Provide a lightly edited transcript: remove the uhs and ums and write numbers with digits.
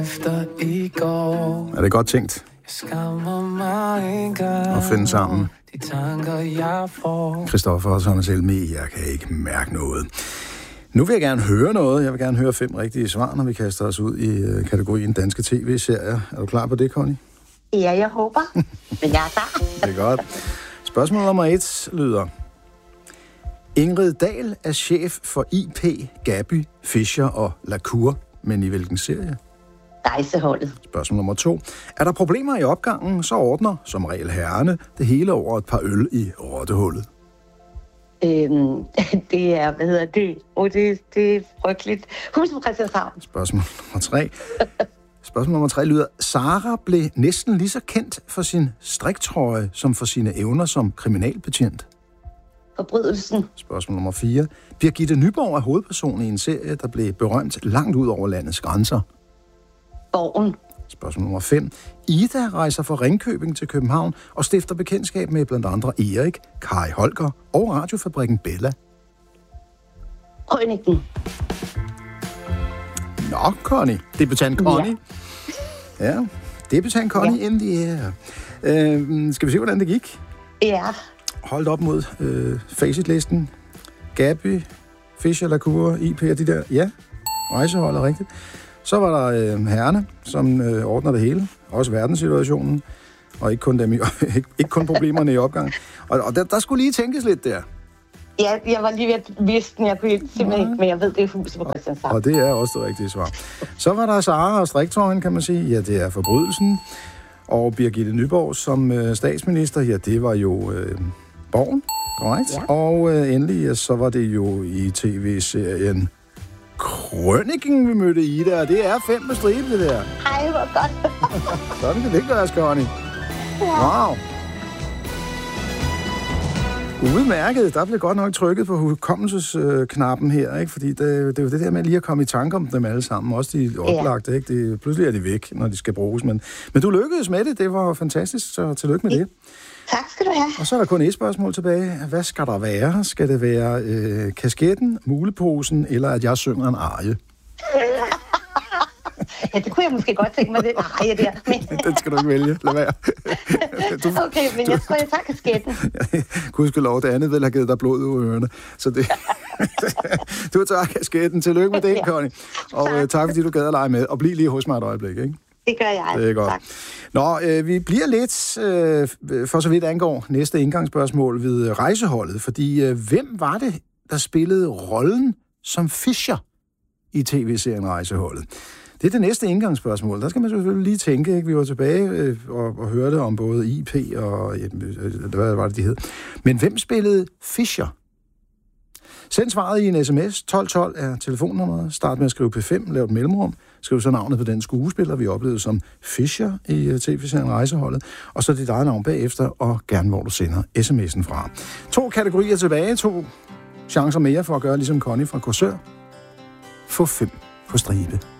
Er det godt tænkt? At finde sammen. Christoffer og Sonne Selmi, jeg kan ikke mærke noget. Nu vil jeg gerne høre noget. Jeg vil gerne høre 5 rigtige svar, når vi kaster os ud i kategorien danske tv-serier. Er du klar på det, Connie? Ja, jeg håber. Men jeg er der. Det er godt. Spørgsmål nummer 1 lyder: Ingrid Dahl er chef for IP, Gaby, Fischer og Lacour, men i hvilken serie? Rejseholdet. Spørgsmål nummer 2. Er der problemer i opgangen, så ordner som regel herrerne det hele over et par øl i rottehullet. Det er, det er frygteligt. Huset på Christianshavn. Spørgsmål nummer 3. Spørgsmål nummer 3 lyder: Sara blev næsten lige så kendt for sin striktrøje, som for sine evner som kriminalbetjent. Forbrydelsen. Spørgsmål nummer 4. Birgitte Nyborg er hovedperson i en serie, der blev berømt langt ud over landets grænser. Borgen. Spørgsmål nummer 5. Ida rejser fra Ringkøbing til København og stifter bekendtskab med blandt andre Erik, Kai Holger og radiofabrikken Bella. Krøniken. Nå, Connie. Debutant Connie. Ja, debutant Connie in the air. Skal vi se, hvordan det gik? Ja. Holdt op mod facitlisten. Gaby, Fischer, Lacour, IP og de der. Ja, rejsehold er rigtigt. Så var der herrerne, som ordner det hele. Også verdenssituationen. Og ikke kun, ikke kun problemerne i opgangen. Og der skulle lige tænkes lidt der. Ja, jeg var lige ved at vise den. Jeg kunne simpelthen ikke, men jeg ved, det er huset på Christianshavn. Og det er også det rigtige svar. Så var der Sara og striktøjen, kan man sige. Ja, det er forbrydelsen. Og Birgitte Nyborg som statsminister, ja, det var jo Borgen, korrekt. Ja. Og endelig, så var det jo i tv-serien Krøniken, vi mødte Ida, og det er 5 med stribe, det der. Ej, hvor godt. Sådan kan det gøres, Connie. Ja. Wow. Udmærket. Der blev godt nok trykket på hukommelsesknappen her, ikke? Fordi det er jo det der med lige at komme i tanke om dem alle sammen. Også de oplagte, ikke? Pludselig er de væk, når de skal bruges. Men du lykkedes med det. Det var fantastisk, så tillykke med det. Tak skal du have. Og så er der kun et spørgsmål tilbage. Hvad skal der være? Skal det være kasketten, muleposen, eller at jeg synger en arie? Ja, det kunne jeg måske godt tænke mig, det arie der. Men... Den skal du ikke vælge. Lad være. Okay, men jeg tror, jeg tager kasketten. Gudskelov, det andet vil have givet dig blod ud af ørerne. Så det... Du tager kasketten. Tillykke med det, Connie. Og tak, fordi du gad at lege med. Og bliv lige hos mig et øjeblik, ikke? Det gør jeg. Det er godt. Tak. Nå, vi bliver lidt, for så vidt angår næste indgangsspørgsmål ved rejseholdet. Fordi hvem var det, der spillede rollen som Fischer i tv-serien Rejseholdet? Det er det næste indgangsspørgsmål. Der skal man selvfølgelig lige tænke, ikke? Vi var tilbage og hørte om både IP og hvad var det, de hed. Men hvem spillede Fischer? Send svaret i en sms. 1212 er telefonnummeret. Start med at skrive P5, lav et mellemrum. Skriv så navnet på den skuespiller, vi oplevede som Fischer i tv-serien Rejseholdet. Og så dit eget navn bagefter, og gerne hvor du sender sms'en fra. 2 kategorier tilbage. 2 chancer mere for at gøre ligesom Connie fra Korsør. Få 5 på stribe.